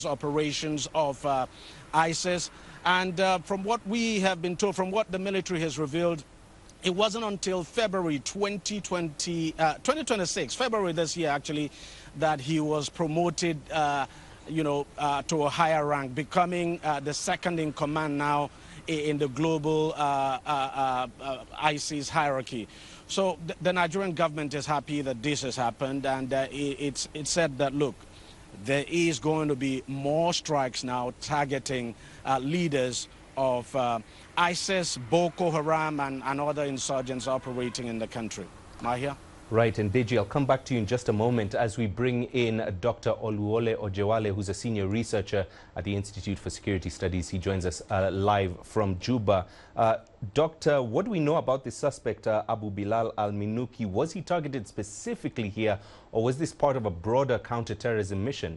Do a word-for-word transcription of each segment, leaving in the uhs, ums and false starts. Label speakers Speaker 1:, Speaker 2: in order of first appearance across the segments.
Speaker 1: operations of uh, ISIS. And uh, from what we have been told, from what the military has revealed, it wasn't until February twenty twenty, uh, twenty twenty-six, February this year actually, that he was promoted, uh, you know, uh, to a higher rank, becoming uh, the second in command now in the global uh, uh, uh, ISIS hierarchy. So th the Nigerian government is happy that this has happened, and uh, it, it's, it said that, look, there is going to be more strikes now targeting uh, leaders of uh, ISIS, Boko Haram, and, and other insurgents operating in the country. Mahia?
Speaker 2: Right, and Deji, I'll come back to you in just a moment as we bring in Doctor Oluwole Ojewale, who's a senior researcher at the Institute for Security Studies. He joins us uh, live from Juba. Uh, Doctor, what do we know about the suspect, uh, Abu Bilal al-Minuki? Was he targeted specifically here, or was this part of a broader counterterrorism mission?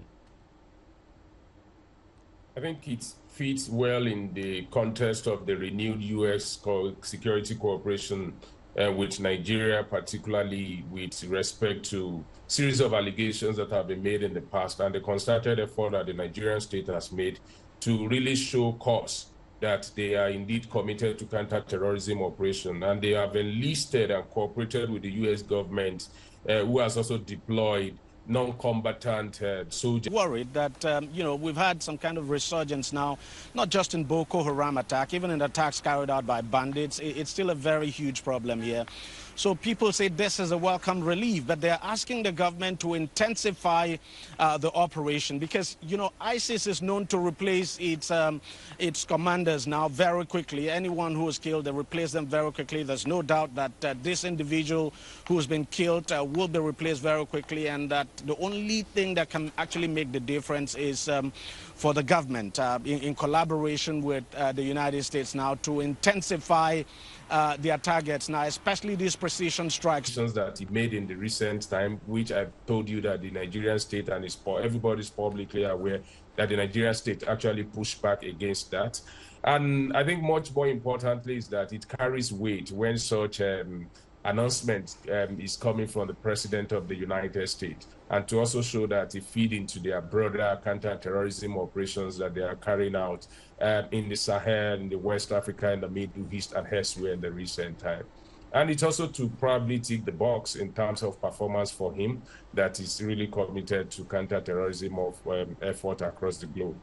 Speaker 3: I think it fits well in the context of the renewed U S security cooperation Uh, with Nigeria, particularly with respect to a series of allegations that have been made in the past, and the concerted effort that the Nigerian state has made to really show cause that they are indeed committed to counter-terrorism operation. And they have enlisted and cooperated with the U S government, uh, who has also deployed non-combatant uh, soldiers.
Speaker 1: Worried that, um, you know, we've had some kind of resurgence now, not just in Boko Haram attack, even in attacks carried out by bandits. It's still a very huge problem here. So people say this is a welcome relief, but they're asking the government to intensify uh, the operation because, you know, ISIS is known to replace its, um, its commanders now very quickly. Anyone who is killed, they replace them very quickly. There's no doubt that uh, this individual who's been killed uh, will be replaced very quickly, and that the only thing that can actually make the difference is um, for the government, uh, in, in collaboration with uh, the United States now, to intensify uh, their targets now, especially these precision strikes
Speaker 3: that he made in the recent time, which I've told you that the Nigerian state and his, everybody's publicly aware that the Nigerian state actually pushed back against that. And I think much more importantly is that it carries weight when such um, announcement um, is coming from the President of the United States, and to also show that it feed into their broader counter-terrorism operations that they are carrying out um, in the Sahel, in the West Africa, in the Middle East, and elsewhere in the recent time. And it's also to probably tick the box in terms of performance for him that is really committed to counter-terrorism of um, effort across the globe.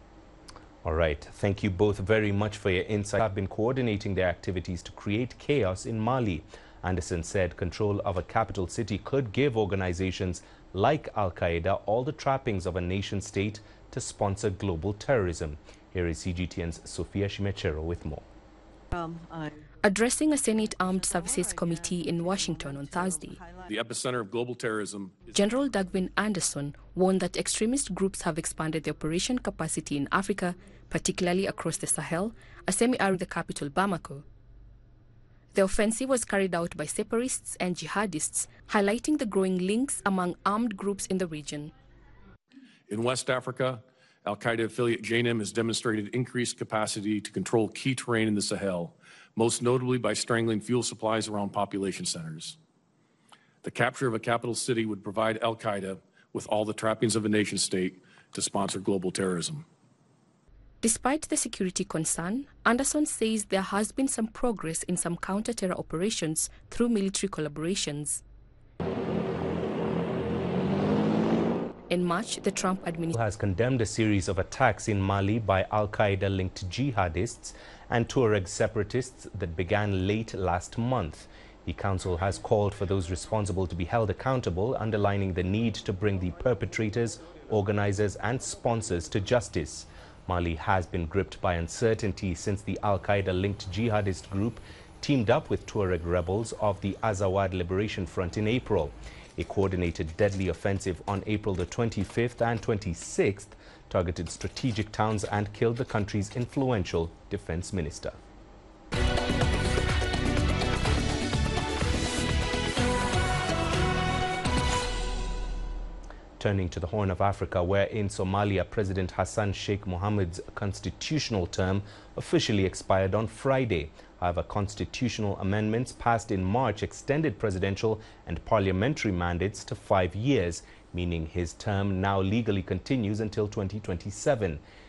Speaker 2: All right. Thank you both very much for your insight. Have been coordinating their activities to create chaos in Mali. Anderson said control of a capital city could give organizations like Al-Qaeda all the trappings of a nation state to sponsor global terrorism. Here is C G T N's Sophia Shimechero with more.
Speaker 4: Um, Addressing a Senate Armed Services Committee in Washington on Thursday,
Speaker 5: the epicenter of global terrorism,
Speaker 4: General Dagvin Anderson warned that extremist groups have expanded their operation capacity in Africa, particularly across the Sahel, a semi-arid the capital Bamako. The offensive was carried out by separatists and jihadists, highlighting the growing links among armed groups in the region.
Speaker 5: In West Africa, Al-Qaeda affiliate J N I M has demonstrated increased capacity to control key terrain in the Sahel, most notably by strangling fuel supplies around population centers. The capture of a capital city would provide Al-Qaeda with all the trappings of a nation state to sponsor global terrorism.
Speaker 4: Despite the security concern, Anderson says there has been some progress in some counter-terror operations through military collaborations. In March, the Trump administration
Speaker 2: has condemned a series of attacks in Mali by Al-Qaeda-linked jihadists and Tuareg separatists that began late last month. The council has called for those responsible to be held accountable, underlining the need to bring the perpetrators, organizers and sponsors to justice. Mali has been gripped by uncertainty since the Al-Qaeda-linked jihadist group teamed up with Tuareg rebels of the Azawad Liberation Front in April. A coordinated deadly offensive on April the twenty-fifth and twenty-sixth targeted strategic towns and killed the country's influential defense minister. Turning to the Horn of Africa, where in Somalia, President Hassan Sheikh Mohammed's constitutional term officially expired on Friday. However, constitutional amendments passed in March extended presidential and parliamentary mandates to five years. meaning his term now legally continues until twenty twenty-seven.